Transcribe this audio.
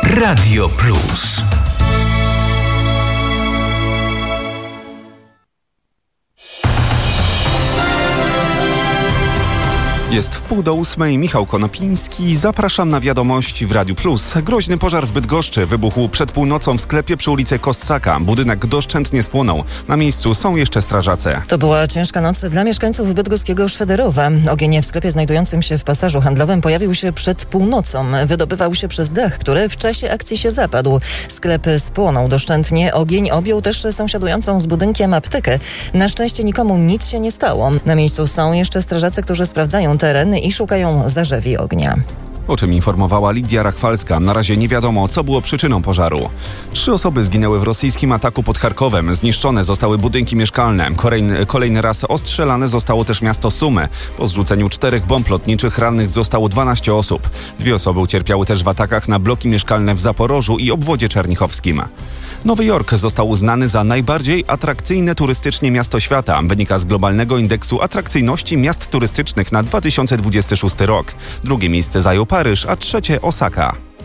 Radio Plus. Jest 7:30, Michał Konopiński. Zapraszam na wiadomości w Radiu Plus. Groźny pożar w Bydgoszczy wybuchł przed północą w sklepie przy ulicy Kostsaka. Budynek doszczętnie spłonął. Na miejscu są jeszcze strażacy. To była ciężka noc dla mieszkańców bydgoskiego Szwederowa. Ogień w sklepie znajdującym się w pasażu handlowym pojawił się przed północą. Wydobywał się przez dach, który w czasie akcji się zapadł. Sklep spłonął doszczętnie. Ogień objął też sąsiadującą z budynkiem aptekę. Na szczęście nikomu nic się nie stało. Na miejscu są jeszcze strażacy, którzy sprawdzają teren i szukają zarzewi ognia. O czym informowała Lidia Rachwalska. Na razie nie wiadomo, co było przyczyną pożaru. 3 osoby zginęły w rosyjskim ataku pod Charkowem. Zniszczone zostały budynki mieszkalne. Kolejny raz ostrzelane zostało też miasto Sumy. Po zrzuceniu 4 bomb lotniczych rannych zostało 12 osób. 2 osoby ucierpiały też w atakach na bloki mieszkalne w Zaporożu i obwodzie czernichowskim. Nowy Jork został uznany za najbardziej atrakcyjne turystycznie miasto świata. Wynika z globalnego indeksu atrakcyjności miast turystycznych na 2026 rok. Drugie miejsce zajął Paryż, a trzecie Osaka.